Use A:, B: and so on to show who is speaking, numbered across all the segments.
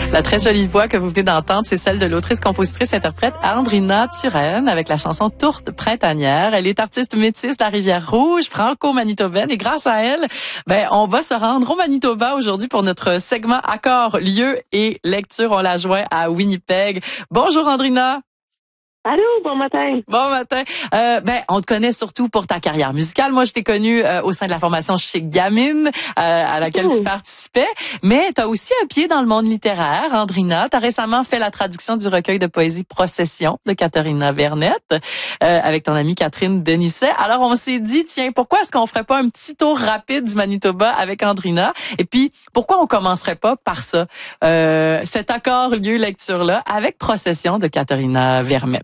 A: La très jolie voix que vous venez d'entendre, c'est celle de l'autrice, compositrice, interprète Andrina Turenne avec la chanson Tourte printanière. Elle est artiste métisse de la Rivière-Rouge, franco-manitobaine, et grâce à elle, on va se rendre au Manitoba aujourd'hui pour notre segment Accords, lieux et lecture. On la joint à Winnipeg. Bonjour Andrina.
B: Allô, bon matin.
A: Bon matin. On te connaît surtout pour ta carrière musicale. Moi, je t'ai connue au sein de la formation Chic Gamine, à laquelle tu participais. Mais tu as aussi un pied dans le monde littéraire, Andrina. Tu as récemment fait la traduction du recueil de poésie Procession de Catharina Vernet avec ton amie Catherine Denisset. Alors, on s'est dit, tiens, pourquoi est-ce qu'on ferait pas un petit tour rapide du Manitoba avec Andrina? Et puis, pourquoi on commencerait pas par ça, cet accord lieu-lecture-là avec Procession de Catharina Vernet?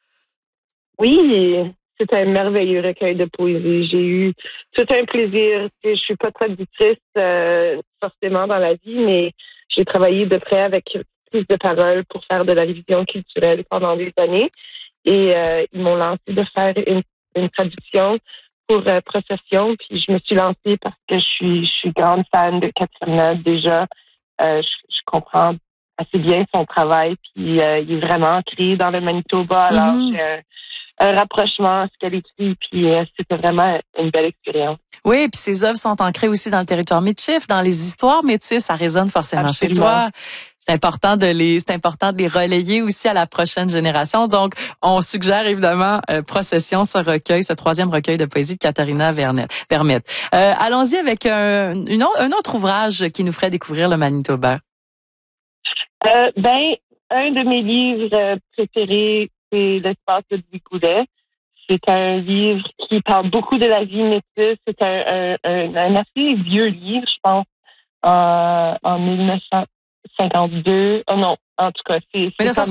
B: Oui, c'est un merveilleux recueil de poésie. J'ai eu tout un plaisir. Je suis pas traductrice forcément dans la vie, mais j'ai travaillé de près avec Prise de parole pour faire de la révision culturelle pendant des années. Et ils m'ont lancé de faire une traduction pour Procession. Puis je me suis lancée parce que je suis grande fan de Catherine déjà. Je comprends assez bien son travail. Puis il est vraiment créé dans le Manitoba. Alors j'ai un rapprochement à ce qu'elle écrit, puis c'était vraiment une belle expérience.
A: Oui, puis ses œuvres sont ancrées aussi dans le territoire métis, dans les histoires métisses, ça résonne forcément chez toi. C'est important de les relayer aussi à la prochaine génération. Donc, on suggère évidemment Procession, ce troisième recueil de poésie de Catharina Vernet. Allons-y avec un autre ouvrage qui nous ferait découvrir le Manitoba.
B: Un de mes livres préférés, c'est L'espace de Louis Goulet. C'est un livre qui parle beaucoup de la vie métisse. C'est un assez vieux livre, je pense, en 1952. Oh non, en tout cas, c'est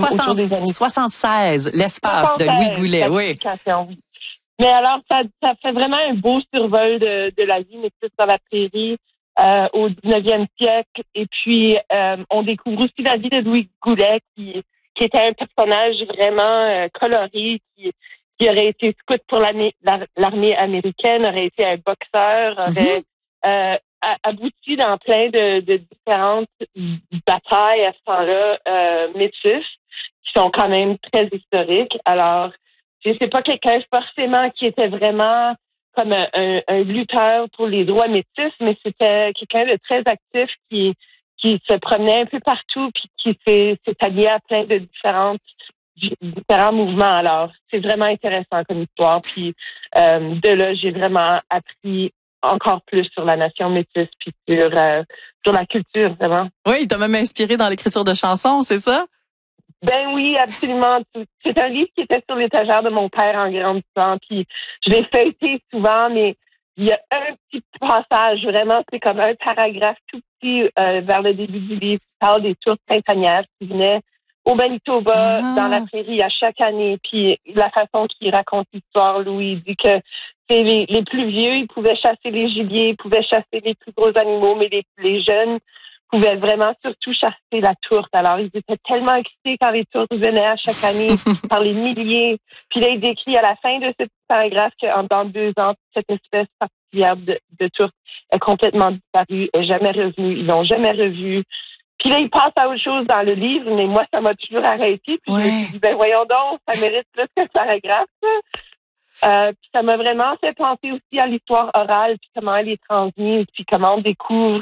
A: 1976, L'espace de Louis Goulet, oui.
B: Mais alors, ça fait vraiment un beau survol de la vie métisse dans la prairie au 19e siècle. Et puis, on découvre aussi la vie de Louis Goulet, qui était un personnage vraiment coloré, qui aurait été scout pour l'armée américaine, aurait été un boxeur, aurait abouti dans plein de différentes batailles à ce temps-là métisses, qui sont quand même très historiques. Alors, c'est pas quelqu'un forcément qui était vraiment comme un lutteur pour les droits métis, mais c'était quelqu'un de très actif qui se promenait un peu partout puis qui s'est allié à plein de différents mouvements. Alors, c'est vraiment intéressant comme histoire. Puis de là, j'ai vraiment appris encore plus sur la nation métisse puis sur la culture, vraiment.
A: Oui, il t'a même inspiré dans l'écriture de chansons, c'est ça?
B: Ben oui, absolument. C'est un livre qui était sur l'étagère de mon père en grandissant, puis je l'ai feuilleté souvent, mais il y a un petit passage, vraiment, c'est comme un paragraphe tout petit vers le début du livre qui parle des tours printanières qui venaient au Manitoba, dans la prairie à chaque année, puis la façon qu'il raconte l'histoire, Louis, il dit que les plus vieux, ils pouvaient chasser les gibiers, ils pouvaient chasser les plus gros animaux, mais les jeunes pouvaient vraiment surtout chasser la tourte. Alors, ils étaient tellement excités quand les tourtes venaient à chaque année par les milliers. Puis là, il décrit à la fin de ce paragraphe que dans 2 ans, cette espèce particulière de tourte est complètement disparue, est jamais revenue. Ils l'ont jamais revue. Puis là, il passe à autre chose dans le livre, mais moi, ça m'a toujours arrêté. Puis je me suis dit, voyons donc, ça mérite plus que ce paragraphe. Puis ça m'a vraiment fait penser aussi à l'histoire orale, puis comment elle est transmise, puis comment on découvre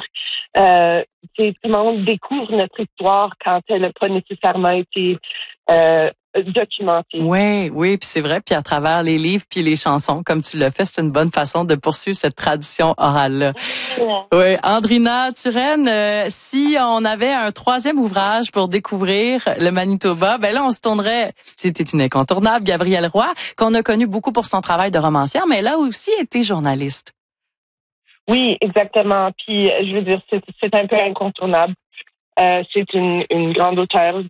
B: notre histoire quand elle n'a pas nécessairement été documentée.
A: Oui, puis c'est vrai. Puis à travers les livres puis les chansons, comme tu l'as fait, c'est une bonne façon de poursuivre cette tradition orale-là. Oui, Andrina Turenne, si on avait un troisième ouvrage pour découvrir le Manitoba, là, on se tournerait, c'était une incontournable, Gabrielle Roy, qu'on a connue beaucoup pour son travail de romancière, mais elle a aussi été journaliste.
B: Oui, exactement. Puis, je veux dire, c'est un peu incontournable. C'est une grande auteure